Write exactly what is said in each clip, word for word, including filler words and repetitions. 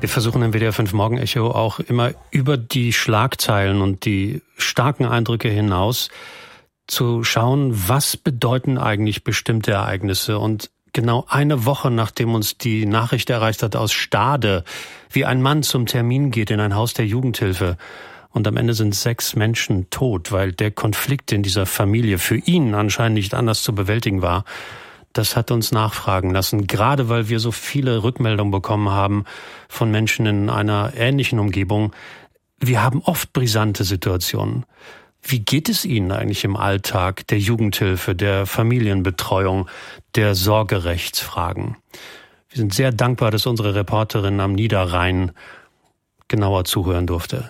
Wir versuchen im W D R fünf Morgen Echo auch immer über die Schlagzeilen und die starken Eindrücke hinaus zu schauen, was bedeuten eigentlich bestimmte Ereignisse. Und genau eine Woche, nachdem uns die Nachricht erreicht hat aus Stade, wie ein Mann zum Termin geht in ein Haus der Jugendhilfe und am Ende sind sechs Menschen tot, weil der Konflikt in dieser Familie für ihn anscheinend nicht anders zu bewältigen war. Das hat uns nachfragen lassen, gerade weil wir so viele Rückmeldungen bekommen haben von Menschen in einer ähnlichen Umgebung. Wir haben oft brisante Situationen. Wie geht es Ihnen eigentlich im Alltag der Jugendhilfe, der Familienbetreuung, der Sorgerechtsfragen? Wir sind sehr dankbar, dass unsere Reporterin am Niederrhein genauer zuhören durfte.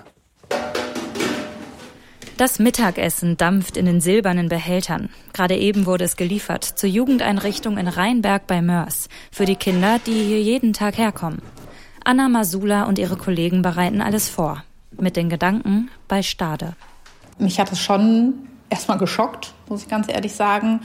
Das Mittagessen dampft in den silbernen Behältern. Gerade eben wurde es geliefert zur Jugendeinrichtung in Rheinberg bei Moers für die Kinder, die hier jeden Tag herkommen. Anna Masula und ihre Kollegen bereiten alles vor. Mit den Gedanken bei Stade. Mich hat es schon erstmal geschockt, muss ich ganz ehrlich sagen.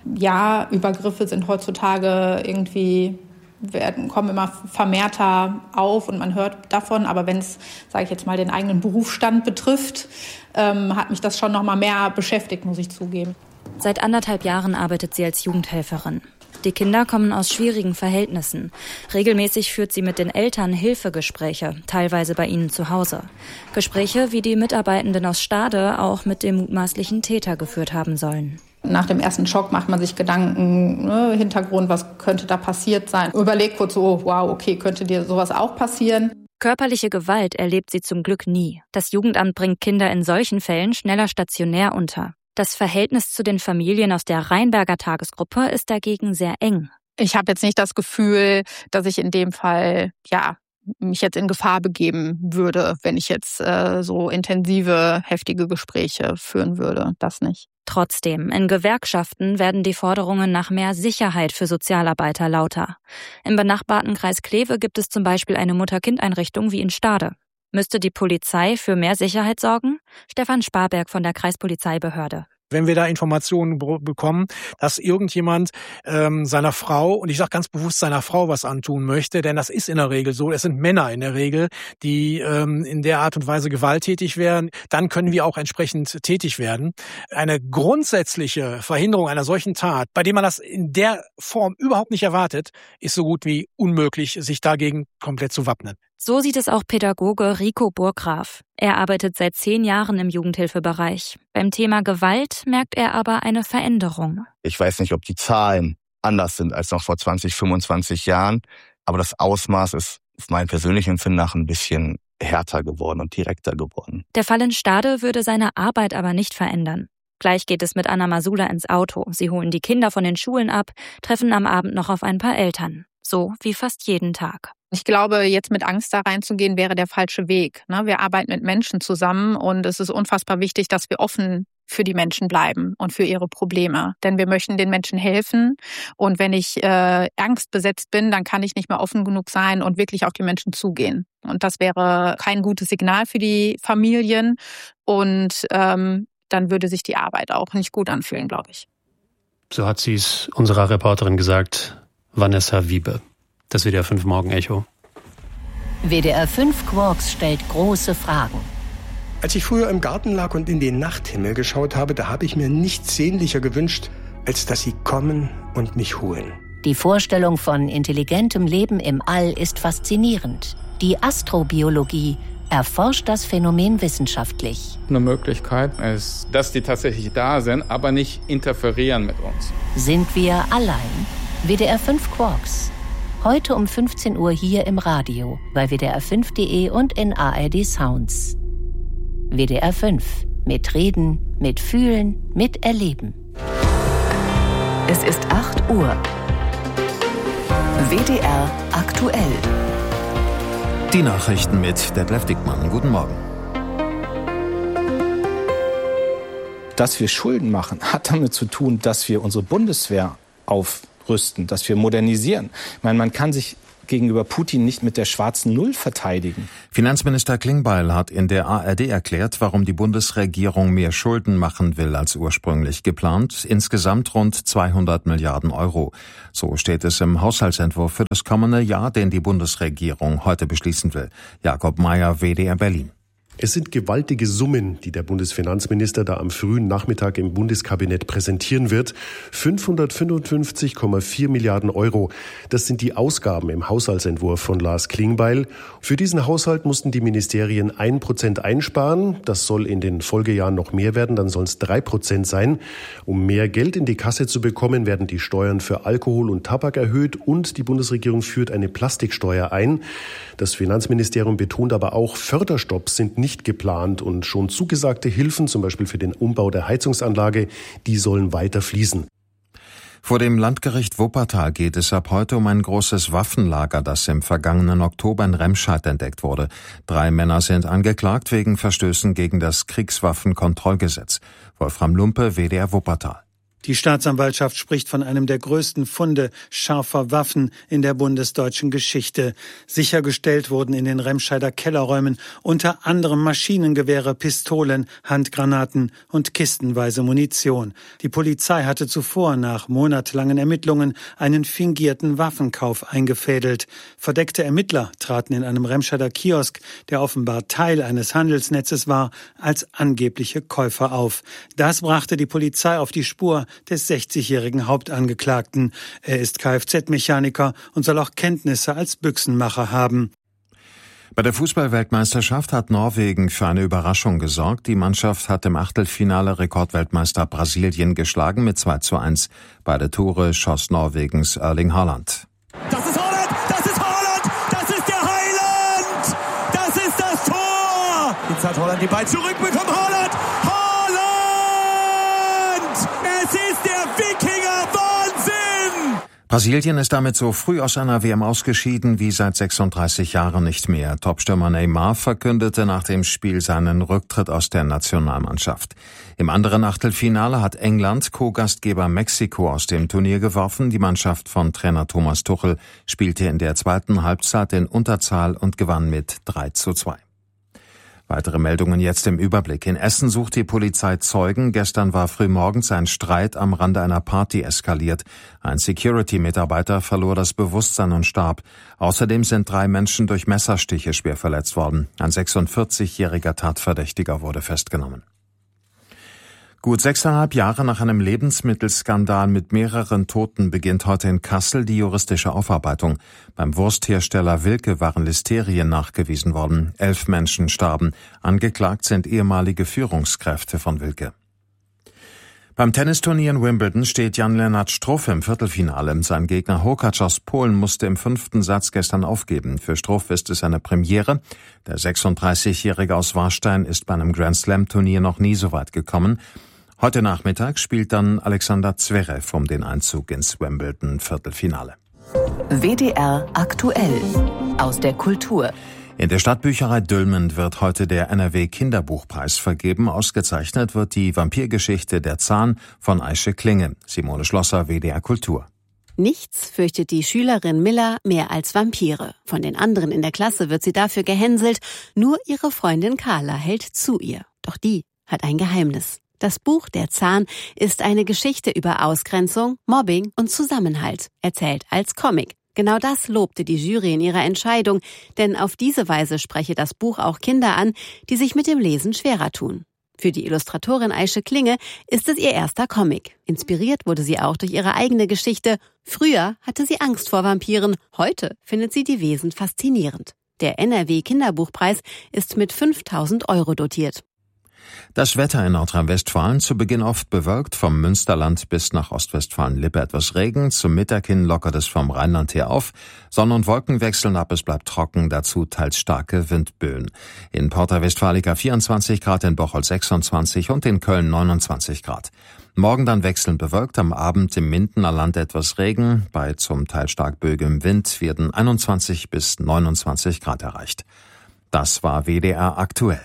Ja, Übergriffe sind heutzutage irgendwie, werden, kommen immer vermehrter auf und man hört davon. Aber wenn es, sage ich jetzt mal, den eigenen Berufsstand betrifft, ähm, hat mich das schon noch mal mehr beschäftigt, muss ich zugeben. Seit anderthalb Jahren arbeitet sie als Jugendhelferin. Die Kinder kommen aus schwierigen Verhältnissen. Regelmäßig führt sie mit den Eltern Hilfegespräche, teilweise bei ihnen zu Hause. Gespräche, wie die Mitarbeitenden aus Stade auch mit dem mutmaßlichen Täter geführt haben sollen. Nach dem ersten Schock macht man sich Gedanken, ne, Hintergrund, was könnte da passiert sein. Überlegt kurz so, wow, okay, könnte dir sowas auch passieren? Körperliche Gewalt erlebt sie zum Glück nie. Das Jugendamt bringt Kinder in solchen Fällen schneller stationär unter. Das Verhältnis zu den Familien aus der Rheinberger Tagesgruppe ist dagegen sehr eng. Ich habe jetzt nicht das Gefühl, dass ich in dem Fall ja mich jetzt in Gefahr begeben würde, wenn ich jetzt äh, so intensive, heftige Gespräche führen würde. Das nicht. Trotzdem, in Gewerkschaften werden die Forderungen nach mehr Sicherheit für Sozialarbeiter lauter. Im benachbarten Kreis Kleve gibt es zum Beispiel eine Mutter-Kind-Einrichtung wie in Stade. Müsste die Polizei für mehr Sicherheit sorgen? Stefan Sparberg von der Kreispolizeibehörde. Wenn wir da Informationen bekommen, dass irgendjemand ähm, seiner Frau, und ich sage ganz bewusst seiner Frau, was antun möchte, denn das ist in der Regel so, es sind Männer in der Regel, die ähm, in der Art und Weise gewalttätig werden, dann können wir auch entsprechend tätig werden. Eine grundsätzliche Verhinderung einer solchen Tat, bei der man das in der Form überhaupt nicht erwartet, ist so gut wie unmöglich, sich dagegen komplett zu wappnen. So sieht es auch Pädagoge Rico Burggraf. Er arbeitet seit zehn Jahren im Jugendhilfebereich. Beim Thema Gewalt merkt er aber eine Veränderung. Ich weiß nicht, ob die Zahlen anders sind als noch vor zwanzig, fünfundzwanzig Jahren, aber das Ausmaß ist auf mein persönliches Empfinden nach ein bisschen härter geworden und direkter geworden. Der Fall in Stade würde seine Arbeit aber nicht verändern. Gleich geht es mit Anna Masula ins Auto. Sie holen die Kinder von den Schulen ab, treffen am Abend noch auf ein paar Eltern. So wie fast jeden Tag. Ich glaube, jetzt mit Angst da reinzugehen, wäre der falsche Weg. Wir arbeiten mit Menschen zusammen und es ist unfassbar wichtig, dass wir offen für die Menschen bleiben und für ihre Probleme. Denn wir möchten den Menschen helfen. Und wenn ich äh, angstbesetzt bin, dann kann ich nicht mehr offen genug sein und wirklich auf die Menschen zugehen. Und das wäre kein gutes Signal für die Familien. Und ähm, dann würde sich die Arbeit auch nicht gut anfühlen, glaube ich. So hat sie es unserer Reporterin gesagt, Vanessa Wiebe. Das W D R fünf Morgen Echo. W D R fünf Quarks stellt große Fragen. Als ich früher im Garten lag und in den Nachthimmel geschaut habe, da habe ich mir nichts sehnlicher gewünscht, als dass sie kommen und mich holen. Die Vorstellung von intelligentem Leben im All ist faszinierend. Die Astrobiologie erforscht das Phänomen wissenschaftlich. Eine Möglichkeit ist, dass die tatsächlich da sind, aber nicht interferieren mit uns. Sind wir allein? W D R fünf Quarks. Heute um fünfzehn Uhr hier im Radio, bei W D R fünf Punkt de und in A R D Sounds. W D R fünf. Mit Reden, mit Fühlen, mit Erleben. Es ist acht Uhr. W D R aktuell. Die Nachrichten mit Detlef Dickmann. Guten Morgen. Dass wir Schulden machen, hat damit zu tun, dass wir unsere Bundeswehr aufrüsten, dass wir modernisieren. Ich meine, man kann sich gegenüber Putin nicht mit der schwarzen Null verteidigen. Finanzminister Klingbeil hat in der A R D erklärt, warum die Bundesregierung mehr Schulden machen will als ursprünglich geplant. Insgesamt rund zweihundert Milliarden Euro. So steht es im Haushaltsentwurf für das kommende Jahr, den die Bundesregierung heute beschließen will. Jakob Mayer, W D R Berlin. Es sind gewaltige Summen, die der Bundesfinanzminister da am frühen Nachmittag im Bundeskabinett präsentieren wird. fünfhundertfünfundfünfzig Komma vier Milliarden Euro. Das sind die Ausgaben im Haushaltsentwurf von Lars Klingbeil. Für diesen Haushalt mussten die Ministerien ein Prozent einsparen. Das soll in den Folgejahren noch mehr werden, dann sollen es drei Prozent sein. Um mehr Geld in die Kasse zu bekommen, werden die Steuern für Alkohol und Tabak erhöht und die Bundesregierung führt eine Plastiksteuer ein. Das Finanzministerium betont aber auch, Förderstopps sind nicht nicht geplant und schon zugesagte Hilfen, zum Beispiel für den Umbau der Heizungsanlage, die sollen weiter fließen. Vor dem Landgericht Wuppertal geht es ab heute um ein großes Waffenlager, das im vergangenen Oktober in Remscheid entdeckt wurde. Drei Männer sind angeklagt wegen Verstößen gegen das Kriegswaffenkontrollgesetz. Wolfram Lumpe, W D R Wuppertal. Die Staatsanwaltschaft spricht von einem der größten Funde scharfer Waffen in der bundesdeutschen Geschichte. Sichergestellt wurden in den Remscheider Kellerräumen unter anderem Maschinengewehre, Pistolen, Handgranaten und kistenweise Munition. Die Polizei hatte zuvor nach monatelangen Ermittlungen einen fingierten Waffenkauf eingefädelt. Verdeckte Ermittler traten in einem Remscheider Kiosk, der offenbar Teil eines Handelsnetzes war, als angebliche Käufer auf. Das brachte die Polizei auf die Spur des sechzigjährigen Hauptangeklagten. Er ist Kfz-Mechaniker und soll auch Kenntnisse als Büchsenmacher haben. Bei der Fußball-Weltmeisterschaft hat Norwegen für eine Überraschung gesorgt. Die Mannschaft hat im Achtelfinale Rekordweltmeister Brasilien geschlagen mit zwei zu eins. Beide Tore schoss Norwegens Erling Haaland. Das ist Haaland! Das ist Haaland! Das ist der Heiland! Das ist das Tor! Jetzt hat Haaland den Ball zurückbekommen. Haaland! Es ist der Wikinger-Wahnsinn! Brasilien ist damit so früh aus einer W M ausgeschieden wie seit sechsunddreißig Jahren nicht mehr. Topstürmer Neymar verkündete nach dem Spiel seinen Rücktritt aus der Nationalmannschaft. Im anderen Achtelfinale hat England Co-Gastgeber Mexiko aus dem Turnier geworfen. Die Mannschaft von Trainer Thomas Tuchel spielte in der zweiten Halbzeit in Unterzahl und gewann mit drei zu zwei. Weitere Meldungen jetzt im Überblick. In Essen sucht die Polizei Zeugen. Gestern war frühmorgens ein Streit am Rande einer Party eskaliert. Ein Security-Mitarbeiter verlor das Bewusstsein und starb. Außerdem sind drei Menschen durch Messerstiche schwer verletzt worden. Ein sechsundvierzigjähriger Tatverdächtiger wurde festgenommen. Gut sechseinhalb Jahre nach einem Lebensmittelskandal mit mehreren Toten beginnt heute in Kassel die juristische Aufarbeitung. Beim Wursthersteller Wilke waren Listerien nachgewiesen worden. Elf Menschen starben. Angeklagt sind ehemalige Führungskräfte von Wilke. Beim Tennisturnier in Wimbledon steht Jan-Lennart Struff im Viertelfinale. Sein Gegner Hurkacz aus Polen musste im fünften Satz gestern aufgeben. Für Struff ist es eine Premiere. Der sechsunddreißigjährige aus Warstein ist bei einem Grand-Slam-Turnier noch nie so weit gekommen. Heute Nachmittag spielt dann Alexander Zverev um den Einzug ins Wimbledon-Viertelfinale. W D R aktuell aus der Kultur. In der Stadtbücherei Dülmen wird heute der N R W-Kinderbuchpreis vergeben. Ausgezeichnet wird die Vampirgeschichte Der Zahn von Aische Klinge. Simone Schlosser, W D R Kultur. Nichts fürchtet die Schülerin Miller mehr als Vampire. Von den anderen in der Klasse wird sie dafür gehänselt. Nur ihre Freundin Carla hält zu ihr. Doch die hat ein Geheimnis. Das Buch Der Zahn ist eine Geschichte über Ausgrenzung, Mobbing und Zusammenhalt, erzählt als Comic. Genau das lobte die Jury in ihrer Entscheidung, denn auf diese Weise spreche das Buch auch Kinder an, die sich mit dem Lesen schwerer tun. Für die Illustratorin Aische Klinge ist es ihr erster Comic. Inspiriert wurde sie auch durch ihre eigene Geschichte. Früher hatte sie Angst vor Vampiren, heute findet sie die Wesen faszinierend. Der N R W-Kinderbuchpreis ist mit fünftausend Euro dotiert. Das Wetter in Nordrhein-Westfalen zu Beginn oft bewölkt, vom Münsterland bis nach Ostwestfalen-Lippe etwas Regen, zum Mittag hin lockert es vom Rheinland her auf, Sonne und Wolken wechseln ab, es bleibt trocken, dazu teils starke Windböen. In Porta Westfalica vierundzwanzig Grad, in Bocholt sechsundzwanzig und in Köln neunundzwanzig Grad. Morgen dann wechselnd bewölkt, am Abend im Mindener Land etwas Regen, bei zum Teil stark böigem Wind werden einundzwanzig bis neunundzwanzig Grad erreicht. Das war W D R aktuell.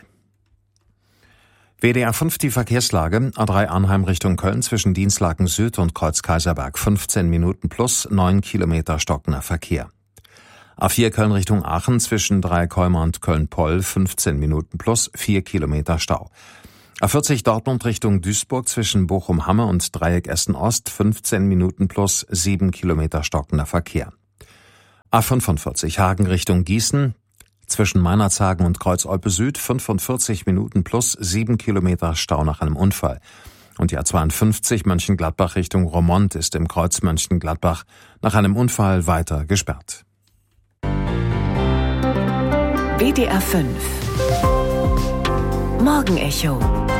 W D R fünf die Verkehrslage, A drei Arnheim Richtung Köln zwischen Dienstlaken Süd und Kreuz Kaiserberg, fünfzehn Minuten plus neun Kilometer stockender Verkehr. A vier Köln Richtung Aachen zwischen Dreieckholme und Köln-Poll fünfzehn Minuten plus vier Kilometer Stau. A vierzig Dortmund Richtung Duisburg zwischen Bochum-Hamme und Dreieck Essen-Ost fünfzehn Minuten plus sieben Kilometer stockender Verkehr. A fünfundvierzig Hagen Richtung Gießen zwischen Meinerzhagen und Kreuz-Olpe Süd fünfundvierzig Minuten plus sieben Kilometer Stau nach einem Unfall. Und die A zweiundfünfzig Mönchengladbach Richtung Roermond ist im Kreuz Mönchengladbach nach einem Unfall weiter gesperrt. W D R fünf Morgenecho.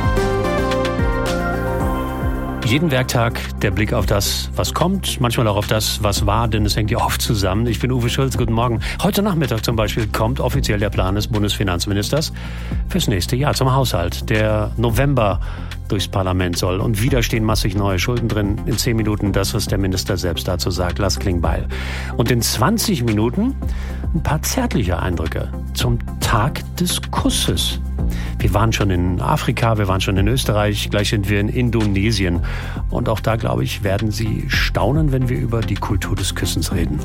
Jeden Werktag der Blick auf das, was kommt, manchmal auch auf das, was war, denn es hängt ja oft zusammen. Ich bin Uwe Schulz, guten Morgen. Heute Nachmittag zum Beispiel kommt offiziell der Plan des Bundesfinanzministers fürs nächste Jahr zum Haushalt. Der November durchs Parlament soll und wieder stehen massig neue Schulden drin. In zehn Minuten das, was der Minister selbst dazu sagt, Lars Klingbeil. Und in zwanzig Minuten ein paar zärtliche Eindrücke zum Tag des Kusses. Wir waren schon in Afrika, wir waren schon in Österreich, gleich sind wir in Indonesien. Und auch da, glaube ich, werden Sie staunen, wenn wir über die Kultur des Küssens reden.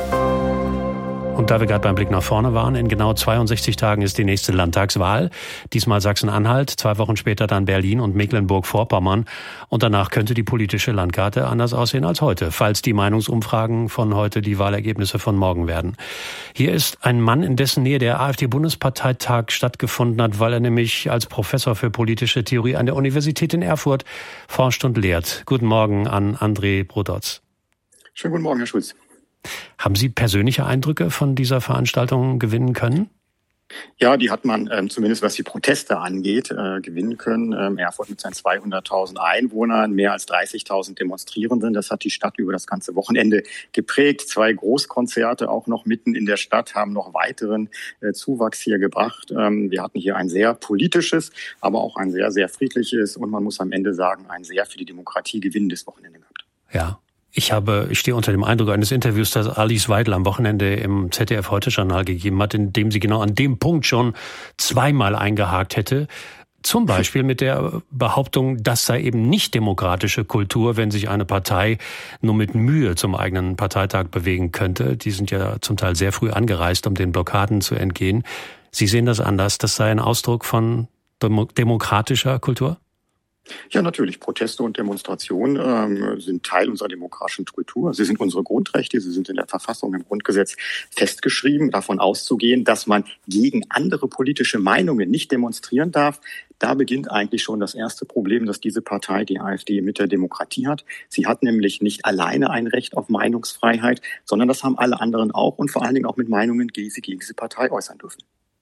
Und da wir gerade beim Blick nach vorne waren, in genau zweiundsechzig Tagen ist die nächste Landtagswahl. Diesmal Sachsen-Anhalt, zwei Wochen später dann Berlin und Mecklenburg-Vorpommern. Und danach könnte die politische Landkarte anders aussehen als heute, falls die Meinungsumfragen von heute die Wahlergebnisse von morgen werden. Hier ist ein Mann, in dessen Nähe der AfD-Bundesparteitag stattgefunden hat, weil er nämlich als Professor für politische Theorie an der Universität in Erfurt forscht und lehrt. Guten Morgen an André Brodotz. Schönen guten Morgen, Herr Schulz. Haben Sie persönliche Eindrücke von dieser Veranstaltung gewinnen können? Ja, die hat man ähm, zumindest, was die Proteste angeht, äh, gewinnen können. Ähm, Erfurt mit seinen zweihunderttausend Einwohnern, mehr als dreißigtausend Demonstrierenden. Das hat die Stadt über das ganze Wochenende geprägt. Zwei Großkonzerte auch noch mitten in der Stadt haben noch weiteren äh, Zuwachs hier gebracht. Ähm, wir hatten hier ein sehr politisches, aber auch ein sehr, sehr friedliches und man muss am Ende sagen, ein sehr für die Demokratie gewinnendes Wochenende gehabt. Ja. Ich habe, ich stehe unter dem Eindruck eines Interviews, das Alice Weidel am Wochenende im Z D F-Heute-Journal gegeben hat, in dem sie genau an dem Punkt schon zweimal eingehakt hätte. Zum Beispiel mit der Behauptung, das sei eben nicht demokratische Kultur, wenn sich eine Partei nur mit Mühe zum eigenen Parteitag bewegen könnte. Die sind ja zum Teil sehr früh angereist, um den Blockaden zu entgehen. Sie sehen das anders. Das sei ein Ausdruck von demo- demokratischer Kultur? Ja, natürlich. Proteste und Demonstrationen ähm, sind Teil unserer demokratischen Kultur. Sie sind unsere Grundrechte, sie sind in der Verfassung, im Grundgesetz festgeschrieben. Davon auszugehen, dass man gegen andere politische Meinungen nicht demonstrieren darf, da beginnt eigentlich schon das erste Problem, das diese Partei, die AfD, mit der Demokratie hat. Sie hat nämlich nicht alleine ein Recht auf Meinungsfreiheit, sondern das haben alle anderen auch und vor allen Dingen auch mit Meinungen, die sie gegen diese Partei äußern dürfen.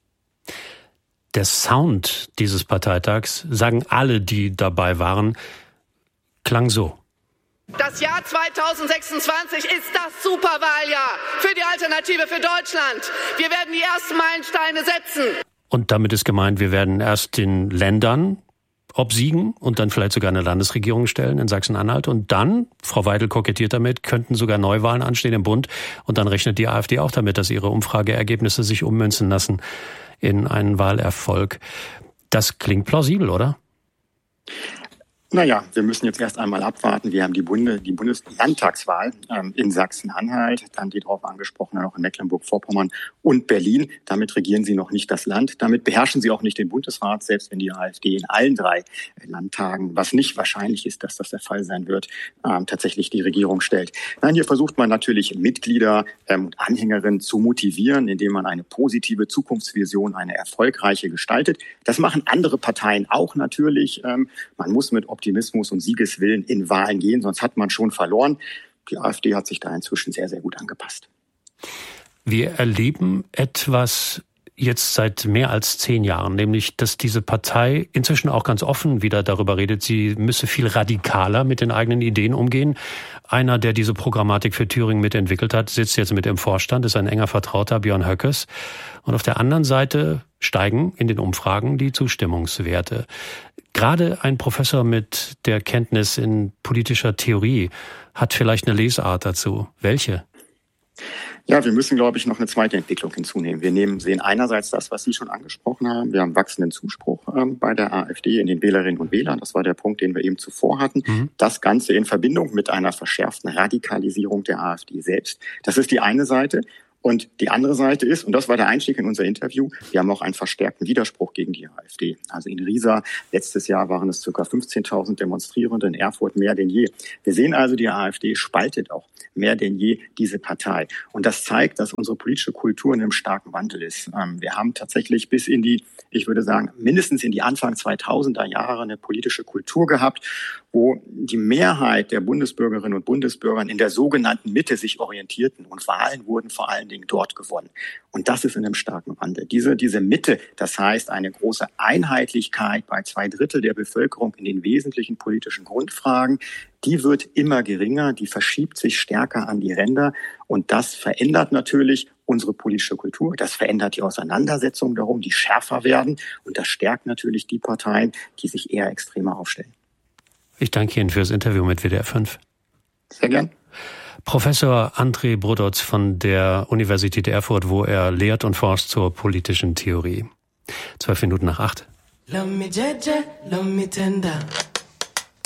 Der Sound dieses Parteitags, sagen alle, die dabei waren, klang so. Das Jahr zweitausendsechsundzwanzig ist das Superwahljahr für die Alternative für Deutschland. Wir werden die ersten Meilensteine setzen. Und damit ist gemeint, wir werden erst den Ländern obsiegen und dann vielleicht sogar eine Landesregierung stellen in Sachsen-Anhalt. Und dann, Frau Weidel kokettiert damit, könnten sogar Neuwahlen anstehen im Bund. Und dann rechnet die AfD auch damit, dass ihre Umfrageergebnisse sich ummünzen lassen in einen Wahlerfolg. Das klingt plausibel, oder? Naja, wir müssen jetzt erst einmal abwarten. Wir haben die, Bunde, die Bundeslandtagswahl ähm, in Sachsen-Anhalt, dann die darauf angesprochene noch in Mecklenburg-Vorpommern und Berlin. Damit regieren sie noch nicht das Land. Damit beherrschen sie auch nicht den Bundesrat, selbst wenn die AfD in allen drei Landtagen, was nicht wahrscheinlich ist, dass das der Fall sein wird, ähm, tatsächlich die Regierung stellt. Nein, hier versucht man natürlich Mitglieder ähm, und Anhängerinnen zu motivieren, indem man eine positive Zukunftsvision, eine erfolgreiche gestaltet. Das machen andere Parteien auch natürlich. Ähm, man muss mit Optimismus und Siegeswillen in Wahlen gehen, sonst hat man schon verloren. Die AfD hat sich da inzwischen sehr, sehr gut angepasst. Wir erleben etwas jetzt seit mehr als zehn Jahren, nämlich, dass diese Partei inzwischen auch ganz offen wieder darüber redet, sie müsse viel radikaler mit den eigenen Ideen umgehen. Einer, der diese Programmatik für Thüringen mitentwickelt hat, sitzt jetzt mit im Vorstand, ist ein enger Vertrauter, Björn Höckes. Und auf der anderen Seite steigen in den Umfragen die Zustimmungswerte. Gerade ein Professor mit der Kenntnis in politischer Theorie hat vielleicht eine Lesart dazu. Welche? Ja, wir müssen, glaube ich, noch eine zweite Entwicklung hinzunehmen. Wir nehmen, sehen einerseits das, was Sie schon angesprochen haben. Wir haben wachsenden Zuspruch ähm, bei der AfD in den Wählerinnen und Wählern. Das war der Punkt, den wir eben zuvor hatten. Mhm. Das Ganze in Verbindung mit einer verschärften Radikalisierung der AfD selbst. Das ist die eine Seite. Und die andere Seite ist, und das war der Einstieg in unser Interview, wir haben auch einen verstärkten Widerspruch gegen die AfD. Also in Riesa letztes Jahr waren es ca. fünfzehntausend Demonstrierende, in Erfurt mehr denn je. Wir sehen also, die AfD spaltet auch mehr denn je diese Partei. Und das zeigt, dass unsere politische Kultur in einem starken Wandel ist. Wir haben tatsächlich bis in die, ich würde sagen, mindestens in die Anfang zweitausender Jahre eine politische Kultur gehabt, wo die Mehrheit der Bundesbürgerinnen und Bundesbürger in der sogenannten Mitte sich orientierten. Und Wahlen wurden vor allen Dingen dort gewonnen. Und das ist in einem starken Wandel. Diese, diese Mitte, das heißt eine große Einheitlichkeit bei zwei Drittel der Bevölkerung in den wesentlichen politischen Grundfragen, die wird immer geringer, die verschiebt sich stärker an die Ränder. Und das verändert natürlich unsere politische Kultur. Das verändert die Auseinandersetzungen darum, die schärfer werden. Und das stärkt natürlich die Parteien, die sich eher extremer aufstellen. Ich danke Ihnen fürs Interview mit W D R fünf. Sehr gern. Professor André Brodotz von der Universität Erfurt, wo er lehrt und forscht zur politischen Theorie. Zwölf Minuten nach acht. Love me, Jeje, love me tender.